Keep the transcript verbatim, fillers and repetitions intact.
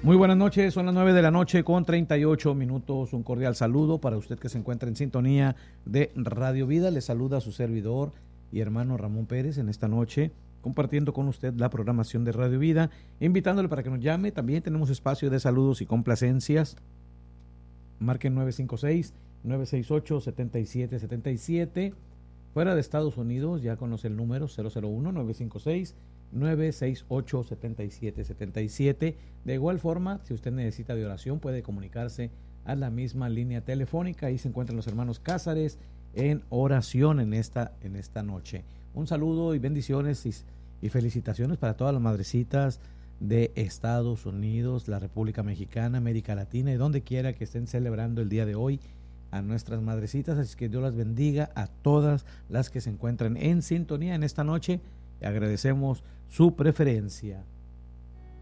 Muy buenas noches, son las nueve de la noche con treinta y ocho minutos. Un cordial saludo para usted que se encuentra en sintonía de Radio Vida. Le saluda a su servidor y hermano Ramón Pérez en esta noche, compartiendo con usted la programación de Radio Vida, invitándole para que nos llame. También tenemos espacio de saludos y complacencias. Marquen nueve cinco seis, nueve seis ocho, siete siete siete siete. Fuera de Estados Unidos, ya conoce el número cero cero uno, nueve cinco seis, nueve seis ocho, siete siete siete siete. De igual forma, si usted necesita de oración, puede comunicarse a la misma línea telefónica. Ahí se encuentran los hermanos Cázares en oración en esta, en esta noche. Un saludo y bendiciones y, y felicitaciones para todas las madrecitas de Estados Unidos, la República Mexicana, América Latina y donde quiera que estén celebrando el día de hoy a nuestras madrecitas. Así que Dios las bendiga a todas las que se encuentran en sintonía en esta noche. Agradecemos su preferencia.